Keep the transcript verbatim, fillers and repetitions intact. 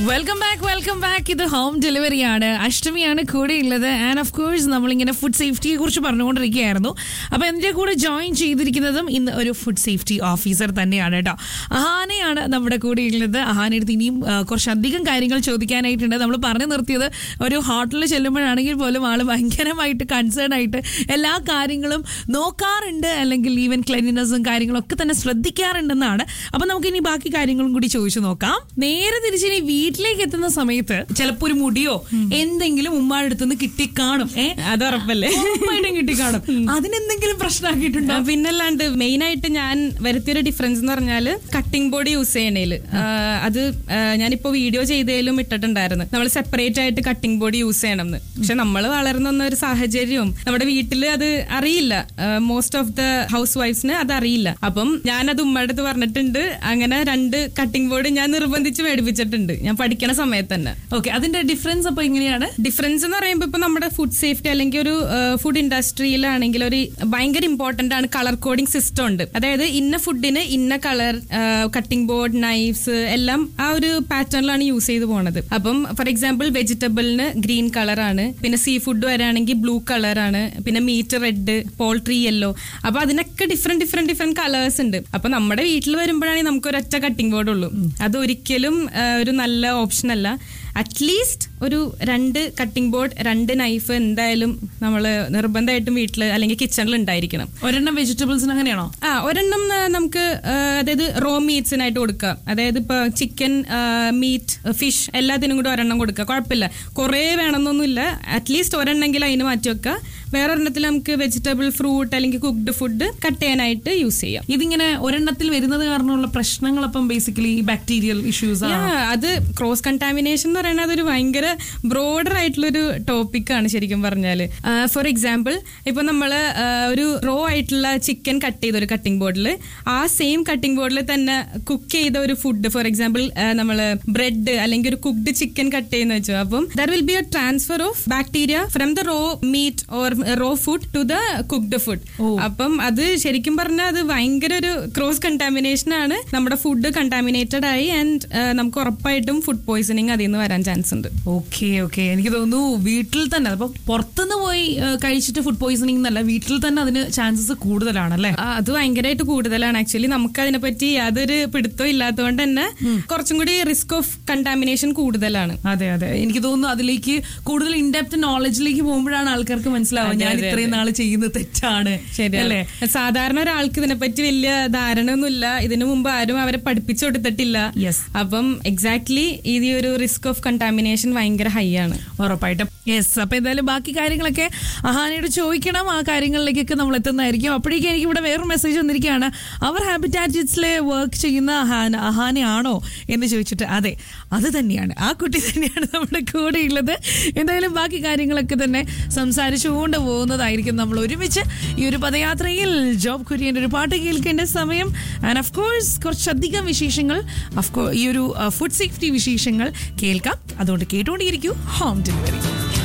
Welcome back welcome back ഇത് home ഡെലിവറിയാണ്. അഷ്ടമിയാണ് കൂടെ ഉള്ളത്. ആൻഡ് ഓഫ് കോഴ്സ് നമ്മളിങ്ങനെ ഫുഡ് സേഫ്റ്റിയെ കുറിച്ച് പറഞ്ഞുകൊണ്ടിരിക്കുകയായിരുന്നു. അപ്പോൾ എൻ്റെ കൂടെ ജോയിൻ ചെയ്തിരിക്കുന്നതും ഇന്ന് ഒരു ഫുഡ് സേഫ്റ്റി ഓഫീസർ തന്നെയാണ് കേട്ടോ. അഹാനയാണ് നമ്മുടെ കൂടെ ഉള്ളത്. അഹാനടുത്ത് ഇനിയും കുറച്ചധികം കാര്യങ്ങൾ ചോദിക്കാനായിട്ടുണ്ട്. നമ്മൾ പറഞ്ഞു നിർത്തിയത് ഒരു ഹോട്ടലിൽ ചെല്ലുമ്പോഴാണെങ്കിൽ പോലും ആൾ ഭയങ്കരമായിട്ട് കൺസേൺ ആയിട്ട് എല്ലാ കാര്യങ്ങളും നോക്കാറുണ്ട്, അല്ലെങ്കിൽ ഈവൻ ക്ലീനിനെസ്സും കാര്യങ്ങളൊക്കെ തന്നെ ശ്രദ്ധിക്കാറുണ്ടെന്നാണ്. അപ്പം നമുക്ക് ഇനി ബാക്കി കാര്യങ്ങളും കൂടി ചോദിച്ചു നോക്കാം. നേരെ തിരിച്ചിനി വീട്ടിലേക്ക് എത്തുന്ന സമയത്ത് ചിലപ്പോ ഒരു മുടിയോ എന്തെങ്കിലും ഉമ്മാടെ അടുത്തുനിന്ന് കിട്ടിക്കാണും. ഏഹ് അത് ഉറപ്പല്ലേ, ഉറപ്പായിട്ടും കിട്ടിക്കാണും. അതിനെന്തെങ്കിലും പ്രശ്നമാക്കിയിട്ടുണ്ടോ? പിന്നല്ലാണ്ട് മെയിൻ ആയിട്ട് ഞാൻ വരുത്തിയൊരു ഡിഫറൻസ് എന്ന് പറഞ്ഞാല് കട്ടിംഗ് ബോർഡ് യൂസ് ചെയ്യണേല്. അത് ഞാനിപ്പോ വീഡിയോ ചെയ്തതിലും ഇട്ടിട്ടുണ്ടായിരുന്നു, നമ്മൾ സെപ്പറേറ്റ് ആയിട്ട് കട്ടിംഗ് ബോർഡ് യൂസ് ചെയ്യണം എന്ന്. പക്ഷെ നമ്മൾ വളർന്ന ഒരു സാഹചര്യവും നമ്മുടെ വീട്ടിൽ അത് അറിയില്ല. മോസ്റ്റ് ഓഫ് ദ ഹൗസ് വൈഫ്സിന് അത് അറിയില്ല. അപ്പം ഞാനത് ഉമ്മയുടെ അടുത്ത് പറഞ്ഞിട്ടുണ്ട്. അങ്ങനെ രണ്ട് കട്ടിംഗ് ബോർഡ് ഞാൻ നിർബന്ധിച്ച് മേടിപ്പിച്ചിട്ടുണ്ട് ഞാൻ പഠിക്കണ സമയത്ത് തന്നെ. ഓക്കെ, അതിന്റെ ഡിഫറൻസ് അപ്പൊ എങ്ങനെയാണ്? ഡിഫറൻസ് എന്ന് പറയുമ്പോൾ ഇപ്പൊ നമ്മുടെ ഫുഡ് സേഫ്റ്റി അല്ലെങ്കിൽ ഒരു ഫുഡ് ഇൻഡസ്ട്രിയിലാണെങ്കിൽ ഒരു ഭയങ്കര ഇമ്പോർട്ടന്റ് ആണ് കളർ കോഡിംഗ് സിസ്റ്റം ഉണ്ട്. അതായത് ഇന്ന ഫുഡിന് ഇന്ന കളർ, കട്ടിംഗ് ബോർഡ്, നൈഫ്സ് എല്ലാം ആ ഒരു പാറ്റേണിലാണ് യൂസ് ചെയ്ത് പോണത്. അപ്പം ഫോർ എക്സാമ്പിൾ വെജിറ്റബിളിന് ഗ്രീൻ കളറാണ്, പിന്നെ സീ ഫുഡ് വരാണെങ്കിൽ ബ്ലൂ കളറാണ്, പിന്നെ മീറ്റ് റെഡ്, പോൾട്രി യെല്ലോ. അപ്പൊ അതിനൊക്കെ ഡിഫറെന്റ് ഡിഫറെന്റ് ഡിഫറെന്റ് കളേഴ്സ് ഉണ്ട്. അപ്പൊ നമ്മുടെ വീട്ടിൽ വരുമ്പോഴാണെങ്കിൽ നമുക്ക് ഒരൊറ്റ കട്ടിംഗ് ബോർഡ് ഉള്ളൂ. അത് ഒരിക്കലും ഒരു നല്ല ഓപ്ഷൻ അല്ല. അറ്റ്ലീസ്റ്റ് ഒരു രണ്ട് കട്ടിംഗ് ബോർഡ്, രണ്ട് നൈഫ് എന്തായാലും നമ്മൾ നിർബന്ധമായിട്ടും വീട്ടിൽ അല്ലെങ്കിൽ കിച്ചണിൽ ഉണ്ടായിരിക്കണം. ഒരെണ്ണം വെജിറ്റബിൾസിന് അങ്ങനെയാണോ? ആ, ഒരെണ്ണം നമുക്ക് അതായത് റോ മീറ്റ്സിനായിട്ട് കൊടുക്കാം. അതായത് ഇപ്പൊ ചിക്കൻ, മീറ്റ്, ഫിഷ് എല്ലാത്തിനും കൂടി ഒരെണ്ണം കൊടുക്കുക, കുഴപ്പമില്ല. കുറേ വേണമെന്നൊന്നുമില്ല, അറ്റ്ലീസ്റ്റ് ഒരെണ്ണെങ്കിലും അതിന് മാറ്റി വെക്കുക. വേറെ ഒരെണ്ണത്തിൽ നമുക്ക് വെജിറ്റബിൾ, ഫ്രൂട്ട് അല്ലെങ്കിൽ കുക്ക്ഡ് ഫുഡ് കട്ട് ചെയ്യാനായിട്ട് യൂസ് ചെയ്യാം. ഇതിങ്ങനെ ഒരെണ്ണത്തിൽ വരുന്നത് കാരണമുള്ള പ്രശ്നങ്ങൾ അപ്പം ബേസിക്കലി ബാക്ടീരിയൽ ഇഷ്യൂസ് ആണ്. അത് ക്രോസ് കണ്ടാമിനേഷൻ എന്ന് പറയുന്നത് അതൊരു ഭയങ്കര ബ്രോഡർ ആയിട്ടുള്ളൊരു ടോപ്പിക്കാണ് ശരിക്കും പറഞ്ഞാല്. ഫോർ എക്സാമ്പിൾ ഇപ്പൊ നമ്മള് ഒരു റോ ആയിട്ടുള്ള ചിക്കൻ കട്ട് ചെയ്ത ഒരു കട്ടിംഗ് ബോർഡിൽ, ആ സെയിം കട്ടിംഗ് ബോർഡിൽ തന്നെ കുക്ക് ചെയ്ത ഒരു ഫുഡ്, ഫോർ എക്സാമ്പിൾ നമ്മള് ബ്രെഡ് അല്ലെങ്കിൽ ഒരു കുക്ക്ഡ് ചിക്കൻ കട്ട് ചെയ്യുന്ന വെച്ചു, അപ്പം there will be A transfer of bacteria from the raw meet or raw food to the cooked food. അപ്പം അത് ശരിക്കും പറഞ്ഞാൽ അത് ഭയങ്കര ഒരു ക്രോസ് കണ്ടാമിനേഷൻ ആണ്. നമ്മുടെ ഫുഡ് കണ്ടാമിനേറ്റഡ് ആയി ആൻഡ് നമുക്ക് ഉറപ്പായിട്ടും ഫുഡ് പോയിസണിങ് അതിൽ നിന്ന് വരാൻ ചാൻസ് ഉണ്ട്. ഓക്കെ ഓക്കെ എനിക്ക് തോന്നുന്നു വീട്ടിൽ തന്നെ, അപ്പൊ പുറത്തുനിന്ന് പോയി കഴിച്ചിട്ട് ഫുഡ് പോയിസണിങ് എന്നല്ല, വീട്ടിൽ തന്നെ അതിന് ചാൻസസ് കൂടുതലാണല്ലേ? അത് ഭയങ്കരമായിട്ട് കൂടുതലാണ്. ആക്ച്വലി നമുക്ക് അതിനെ പറ്റി യാതൊരു പിടുത്തവും ഇല്ലാത്തതുകൊണ്ട് തന്നെ കുറച്ചും കൂടി റിസ്ക് ഓഫ് കണ്ടാമിനേഷൻ കൂടുതലാണ്. അതെ അതെ എനിക്ക് തോന്നുന്നു അതിലേക്ക് കൂടുതൽ ഇൻഡെപ്ത് നോളജിലേക്ക് പോകുമ്പോഴാണ് ആൾക്കാർക്ക് മനസ്സിലാവുക ഞാൻ ഇത്രയും നാള് ചെയ്യുന്നത് തെറ്റാണ്. ശരിയല്ലേ? സാധാരണ ഒരാൾക്ക് ഇതിനെപ്പറ്റി വലിയ ധാരണ ഒന്നുമില്ല, ഇതിനു മുമ്പ് ആരും അവരെ പഠിപ്പിച്ചു കൊടുത്തിട്ടില്ല. അപ്പം എക്സാക്ട്ലി ഈ ഒരു റിസ്ക് ഓഫ് കണ്ടാമിനേഷൻ ഭയങ്കര ഹൈ ആണ് ഉറപ്പായിട്ടും. യെസ്, അപ്പൊ എന്തായാലും ബാക്കി കാര്യങ്ങളൊക്കെ അഹാനയോട് ചോദിക്കണം. ആ കാര്യങ്ങളിലേക്കൊക്കെ നമ്മൾ എത്തുന്നതായിരിക്കും. അപ്പോഴേക്കും എനിക്ക് ഇവിടെ വേറൊരു മെസ്സേജ് വന്നിരിക്കുകയാണ്. അവർ ഹാബിറ്റാറ്റ്സിലെ വർക്ക് ചെയ്യുന്ന അഹാന അഹാനയാണോ എന്ന് ചോദിച്ചിട്ട്, അതെ അത് തന്നെയാണ്, ആ കുട്ടി തന്നെയാണ് നമ്മുടെ കൂടെ ഉള്ളത്. എന്തായാലും ബാക്കി കാര്യങ്ങളൊക്കെ തന്നെ സംസാരിച്ചുകൊണ്ട് പോകുന്നതായിരിക്കും. നമ്മൾ ഒരുമിച്ച് ഈ ഒരു പദയാത്രയിൽ ജോബ് കുര്യന്റെ ഒരു പാട്ട് കേൾക്കേണ്ട സമയം. ആൻഡ് ഓഫ് കോഴ്സ് കുറച്ചധികം വിശേഷങ്ങൾ ഈ ഒരു ഫുഡ് സേഫ്റ്റി വിശേഷങ്ങൾ കേൾക്കാം. അതുകൊണ്ട് കേട്ടുകൊണ്ടിരിക്കൂ ഹോം ഡെലിവറി.